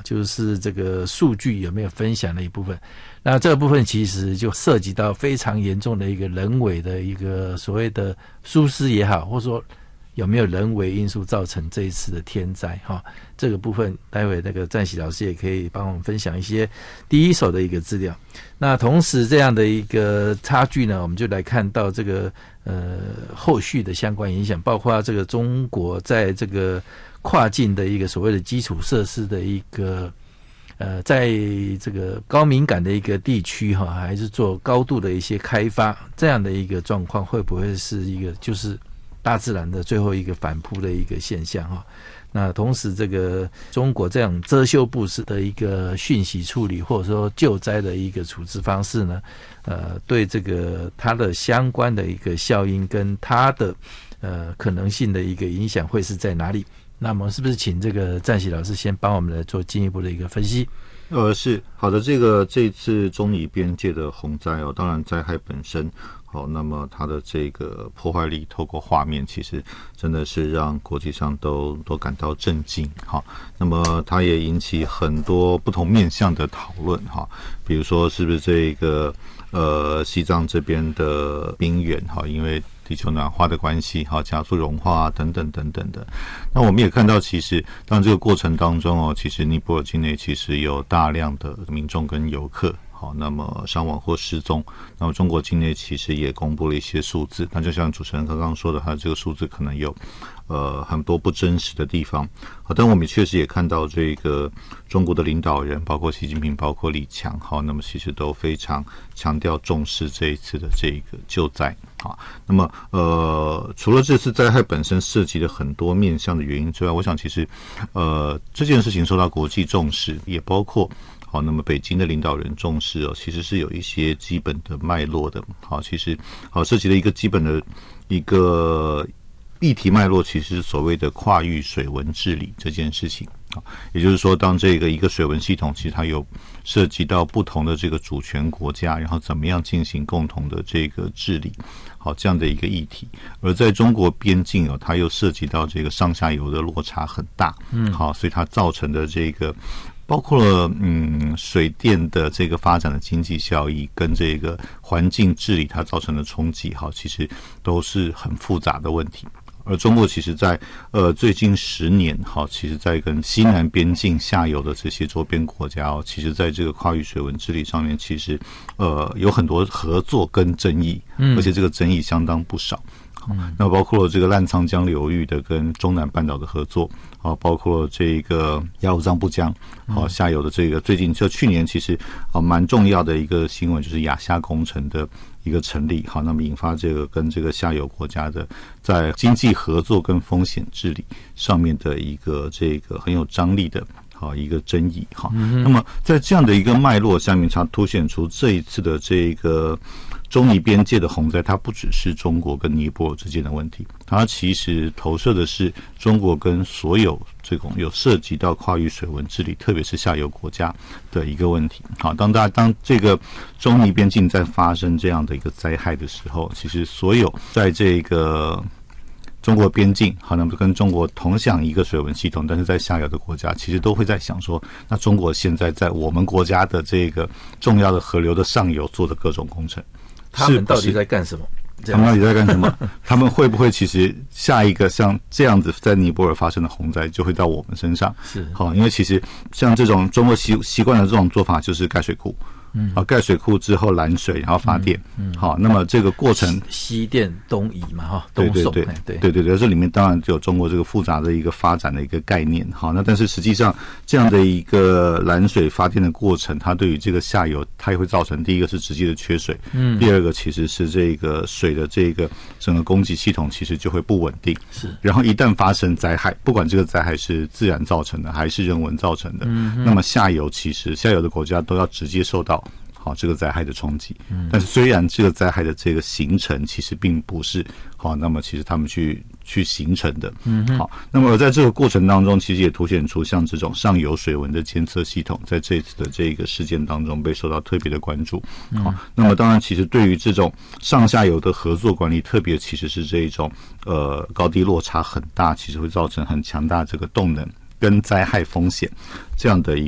就是这个数据有没有分享的一部分。那这个部分其实就涉及到非常严重的一个人为的一个所谓的疏失也好，或者说有没有人为因素造成这一次的天灾哈？这个部分待会那个占喜老师也可以帮我们分享一些第一手的一个资料。那同时这样的一个差距呢，我们就来看到这个后续的相关影响，包括这个中国在这个跨境的一个所谓的基础设施的一个在这个高敏感的一个地区哈，还是做高度的一些开发，这样的一个状况会不会是一个就是大自然的最后一个反扑的一个现象哈？那同时这个中国这样遮羞布式的一个讯息处理或者说救灾的一个处置方式呢，对这个它的相关的一个效应跟它的可能性的一个影响会是在哪里？那么是不是请这个占喜老师先帮我们来做进一步的一个分析？ 是好的。这一次中尼边界的洪灾哦，当然灾害本身好，那么它的这个破坏力透过画面，其实真的是让国际上都感到震惊哈。那么它也引起很多不同面向的讨论哈，比如说是不是这个西藏这边的冰原哈，因为地球暖化的关系哈，加速融化等等等等的。那我们也看到，其实当这个过程当中哦，其实尼泊尔境内其实有大量的民众跟游客。好，那么伤亡或失踪，那么中国境内其实也公布了一些数字，那就像主持人刚刚说的，它这个数字可能有很多不真实的地方。好，但我们确实也看到这个中国的领导人，包括习近平，包括李强，好，那么其实都非常强调重视这一次的这个救灾。好，那么除了这次灾害本身涉及了很多面向的原因之外，我想其实这件事情受到国际重视，也包括好，那么北京的领导人重视哦，其实是有一些基本的脉络的。好，其实好涉及了一个基本的一个议题脉络，其实是所谓的跨域水文治理这件事情。好，也就是说，当这个一个水文系统，其实它有涉及到不同的这个主权国家，然后怎么样进行共同的这个治理，好，这样的一个议题。而在中国边境哦，它又涉及到这个上下游的落差很大，好，所以它造成的这个包括了水电的这个发展的经济效益跟这个环境治理它造成的冲击，好，其实都是很复杂的问题。而中国其实在最近10年好，其实在跟西南边境下游的这些周边国家哦，其实在这个跨域水文治理上面，其实有很多合作跟争议，而且这个争议相当不少。那包括了这个澜沧江流域的跟中南半岛的合作，好，包括了这个雅鲁藏布江好下游的这个最近就去年其实蛮重要的一个新闻，就是亚夏工程的一个成立，好，那么引发这个跟这个下游国家的在经济合作跟风险治理上面的一个这个很有张力的好一个争议哈。那么在这样的一个脉络下面，它凸显出这一次的这个中尼边界的洪灾，它不只是中国跟尼泊尔之间的问题，它其实投射的是中国跟所有这种有涉及到跨域水文治理，特别是下游国家的一个问题。好，当这个中尼边境在发生这样的一个灾害的时候，其实所有在这个中国边境好，那么跟中国同享一个水文系统，但是在下游的国家其实都会在想说，那中国现在在我们国家的这个重要的河流的上游做的各种工程， 他们到底在干什么？ 他们到底在干什么？他们会不会其实下一个像这样子在尼泊尔发生的洪灾就会到我们身上？是好，因为其实像这种中国习惯的这种做法就是盖水库。盖水库之后拦水，然后发电。好，那么这个过程西电东移嘛，哈，东送， 对，这里面当然就有中国这个复杂的一个发展的一个概念。好，那但是实际上这样的一个拦水发电的过程，它对于这个下游，它也会造成第一个是直接的缺水，第二个其实是这个水的这个整个供给系统其实就会不稳定。是，然后一旦发生灾害，不管这个灾害是自然造成的还是人为造成的，那么下游的国家都要直接受到好这个灾害的冲击。但是虽然这个灾害的这个形成其实并不是好，那么其实他们去形成的。好，那么在这个过程当中，其实也凸显出像这种上游水文的监测系统，在这一次的这个事件当中被受到特别的关注。好，那么当然其实对于这种上下游的合作管理，特别其实是这一种高低落差很大，其实会造成很强大这个动能跟灾害风险这样的一